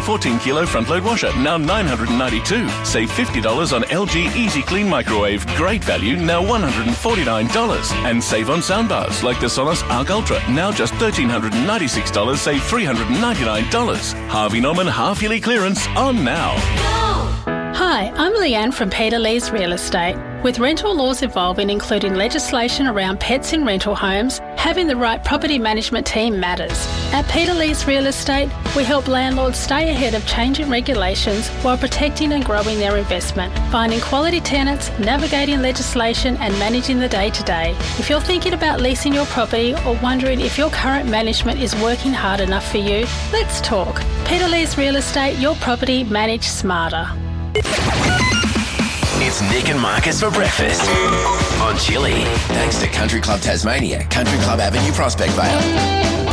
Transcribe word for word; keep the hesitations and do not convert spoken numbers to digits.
fourteen kilo front load washer, now nine hundred ninety-two dollars. Save fifty dollars on L G Easy Clean Microwave, great value, now one hundred forty-nine dollars. And save on soundbars like the Sonos Arc Ultra, now just one thousand three hundred ninety-six dollars, save three hundred ninety-nine dollars. Harvey Norman half-yearly clearance on now. Hi, I'm Leanne from Peter Lee's Real Estate. With rental laws evolving, including legislation around pets in rental homes, having the right property management team matters. At Peter Lee's Real Estate, we help landlords stay ahead of changing regulations while protecting and growing their investment, finding quality tenants, navigating legislation and managing the day-to-day. If you're thinking about leasing your property or wondering if your current management is working hard enough for you, let's talk. Peter Lee's Real Estate, your property managed smarter. It's Nick and Marcus for breakfast on Chili. Thanks to Country Club Tasmania, Country Club Avenue, Prospect Vale.